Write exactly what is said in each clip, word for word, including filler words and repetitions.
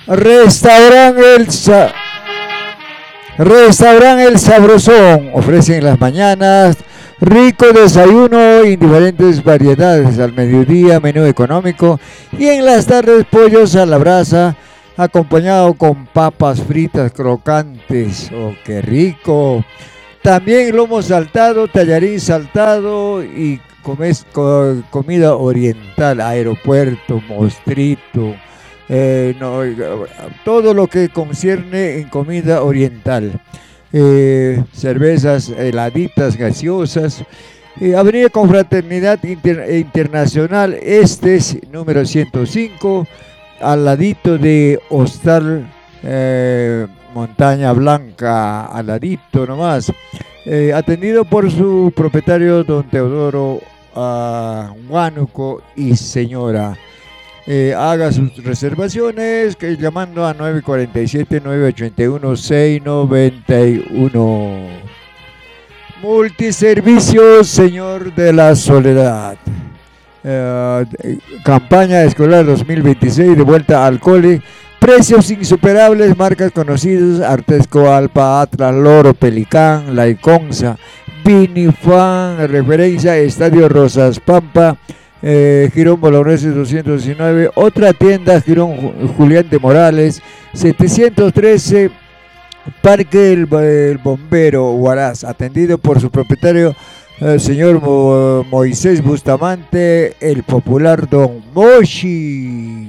Restaurante El Sa Restaurante El Sabrosón ofrece en las mañanas rico desayuno y diferentes variedades. Al mediodía, menú económico, y en las tardes, pollos a la brasa acompañado con papas fritas crocantes. ¡Oh, qué rico! También lomo saltado, tallarín saltado y comes, co, comida oriental, aeropuerto, mostrito, eh, no, todo lo que concierne en comida oriental. Eh, cervezas heladitas, gaseosas. Eh, Avenida Confraternidad Inter, Internacional, este es número ciento cinco, al ladito de Hostal eh, Montaña Blanca, al ladito nomás. Eh, atendido por su propietario, don Teodoro uh, Huánuco y señora. Eh, haga sus reservaciones que llamando a nueve cuatro siete, nueve ocho uno, seis nueve uno. Multiservicios Señor de la Soledad. Eh, campaña escolar dos mil veintiséis de vuelta al cole. Precios insuperables, marcas conocidas: Artesco, Alpa, Atlas, Loro, Pelicán, La Iconza, Vinifan, referencia Estadio Rosas Pampa, eh, Girón Bolognesi doscientos diecinueve, otra tienda Girón Julián de Morales setecientos trece, Parque El, el Bombero Huaraz, atendido por su propietario el señor Mo, Moisés Bustamante, el popular Don Moshi.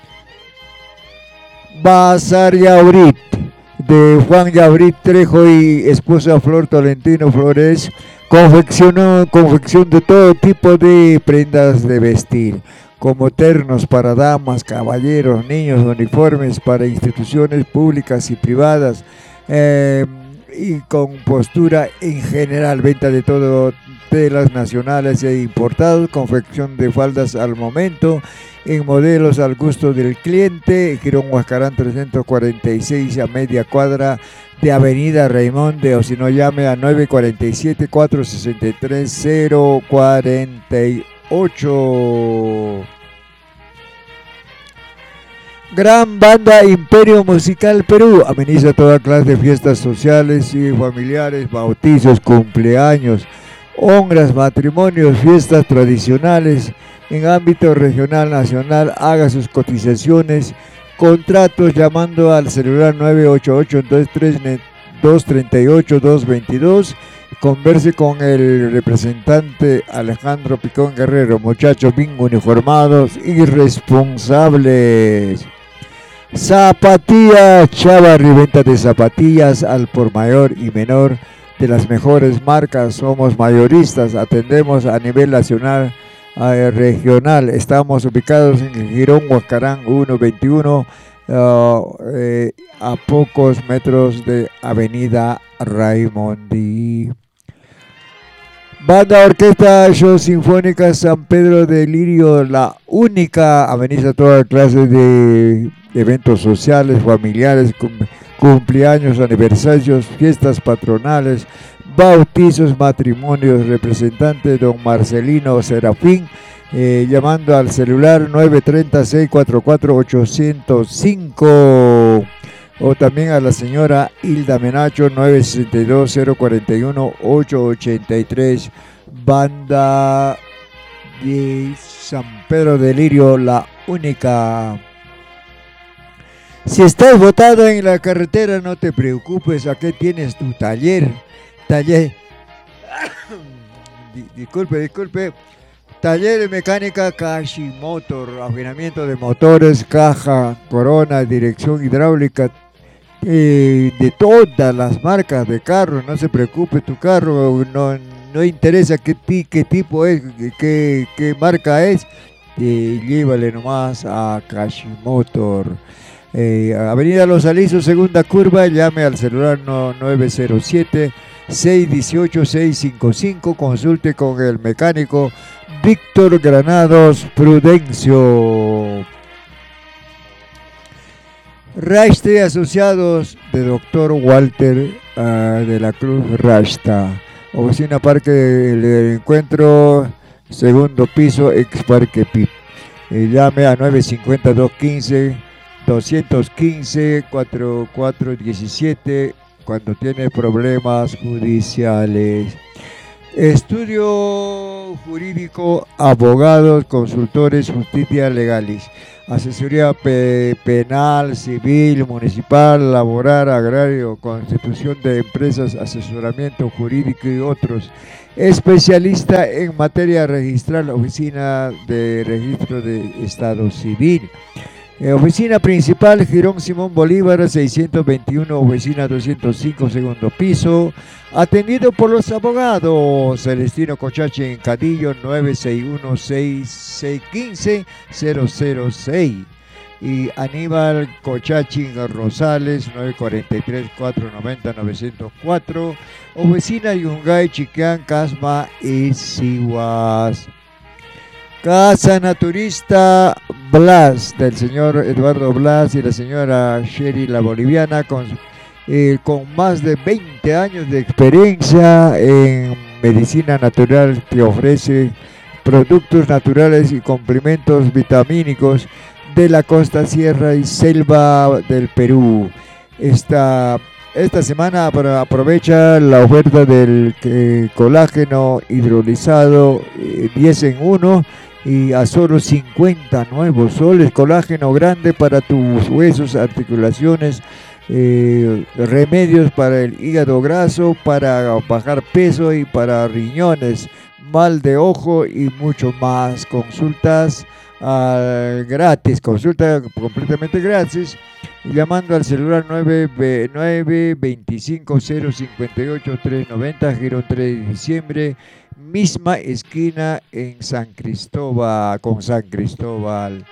Bazar Yaurit, de Juan Yaurit Trejo y esposa Flor Tolentino Flores, confeccionó, confección de todo tipo de prendas de vestir, como ternos para damas, caballeros, niños, uniformes para instituciones públicas y privadas, eh, y con postura en general, venta de todo, telas nacionales e importados, confección de faldas al momento, en modelos al gusto del cliente. Girón Huascarán trescientos cuarenta y seis, a media cuadra de Avenida Raimonde, o si no, llame a nueve cuatro siete, cuatro seis tres, cero cuatro ocho. Gran Banda Imperio Musical Perú ameniza toda clase de fiestas sociales y familiares, bautizos, cumpleaños, honras, matrimonios, fiestas tradicionales en ámbito regional, nacional. Haga sus cotizaciones, contratos llamando al celular nueve ocho ocho, dos tres ocho, dos dos dos. Converse con el representante Alejandro Picón Guerrero. Muchachos bien uniformados y responsables. Zapatillas Chavarri, venta de zapatillas al por mayor y menor de las mejores marcas. Somos mayoristas, atendemos a nivel nacional, eh, regional. Estamos ubicados en Girón Huascarán ciento veintiuno, uh, eh, a pocos metros de Avenida Raimondi. Banda Orquesta Show Sinfónica San Pedro de Lirio, la única, ameniza toda clase de eventos sociales, familiares, cumpleaños, aniversarios, fiestas patronales, bautizos, matrimonios. Representante don Marcelino Serafín, eh, llamando al celular nueve tres cero, seis cuatro cuatro, ocho cero cinco, o también a la señora Hilda Menacho nueve seis dos, cero cuatro uno, ocho ocho tres. Banda de San Pedro de Lirio, la única. Si estás botado en la carretera, no te preocupes, aquí tienes tu taller, taller, disculpe, disculpe, taller de mecánica Kashi Motor, afinamiento de motores, caja, corona, dirección hidráulica, eh, de todas las marcas de carro. No se preocupe, tu carro no, no interesa qué, qué tipo es, qué, qué marca es, eh, llévale nomás a Kashi Motor. Eh, Avenida Los Alisos, segunda curva, llame al celular no, nueve cero siete, seis uno ocho, seis cinco cinco, consulte con el mecánico Víctor Granados Prudencio. Rashte Asociados de doctor Walter uh, de la Cruz Rashta, oficina Parque del Encuentro, segundo piso, ex Parque Pip. Eh, llame a nueve cinco cero, dos uno cinco, dos uno cinco, cuatro cuatro uno siete cuando tiene problemas judiciales. Estudio jurídico, abogados, consultores, justicia legalis, asesoría pe penal, civil, municipal, laboral, agrario, constitución de empresas, asesoramiento jurídico y otros. Especialista en materia registral, oficina de registro de Estado Civil. Eh, oficina principal, Girón Simón Bolívar, seiscientos veintiuno, oficina doscientos cinco, segundo piso. Atendido por los abogados Celestino Cochachi en Cadillo, nueve seis uno, seis seis uno cinco, cero cero seis. Y Aníbal Cochachi en Rosales, nueve cuatro tres, cuatro nueve cero, nueve cero cuatro. Oficina Yungay, Chiquán, Casma y Sihuas. Casa Naturista Blas, del señor Eduardo Blas y la señora Sherry la Boliviana, con, eh, con más de veinte años de experiencia en medicina natural, que ofrece productos naturales y complementos vitamínicos de la costa, sierra y selva del Perú. Esta, esta semana aprovecha la oferta del eh, colágeno hidrolizado eh, diez en uno y a solo cincuenta nuevos soles. Colágeno grande para tus huesos, articulaciones, eh, remedios para el hígado graso, para bajar peso y para riñones, mal de ojo y mucho más. Consultas uh, gratis, consulta completamente gratis, llamando al celular nueve veinticinco cero cincuenta y ocho trescientos noventa, Girón tres de diciembre, misma esquina en San Cristóbal, con San Cristóbal.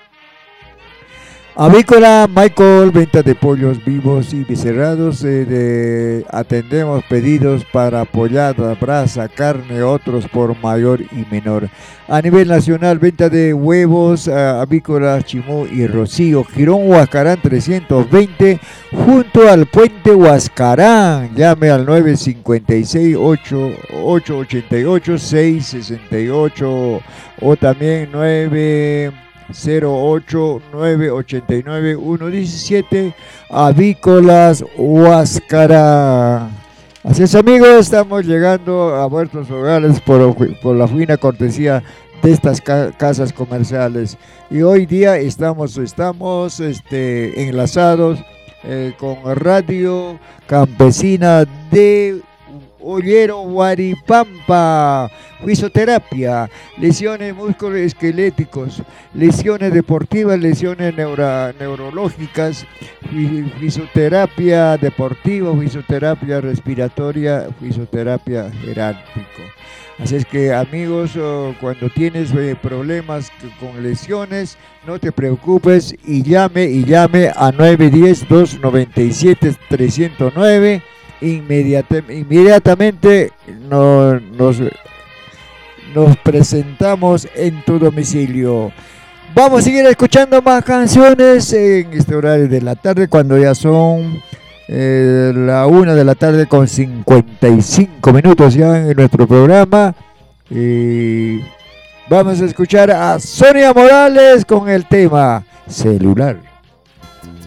Avícola Michael, venta de pollos vivos y becerrados. Eh, de, atendemos pedidos para pollada, brasa, carne, otros por mayor y menor. A nivel nacional, venta de huevos, uh, Avícola Chimú y Rocío, Girón Huascarán trescientos veinte, junto al puente Huascarán. Llame al nueve cinco seis, ocho ocho ocho, seis seis ocho o también nueve cero ocho nueve ocho nueve uno uno siete, Avícolas Huascarán. Así es, amigos, estamos llegando a vuestros hogares por, por la fina cortesía de estas ca casas comerciales, y hoy día estamos, estamos este, enlazados eh, con Radio Campesina de Ollero, Huaripampa. Fisioterapia, lesiones musculoesqueléticos, lesiones deportivas, lesiones neuro, neurológicas, fisioterapia deportiva, fisioterapia respiratoria, fisioterapia jerárquico. Así es que, amigos, oh, cuando tienes eh, problemas con lesiones, no te preocupes y llame y llame a nueve uno cero, dos nueve siete, tres cero nueve. Inmediata, inmediatamente no, nos, nos presentamos en tu domicilio. Vamos a seguir escuchando más canciones en este horario de la tarde, cuando ya son eh, la una de la tarde con cincuenta y cinco minutos ya en nuestro programa. Y vamos a escuchar a Sonia Morales con el tema Celular.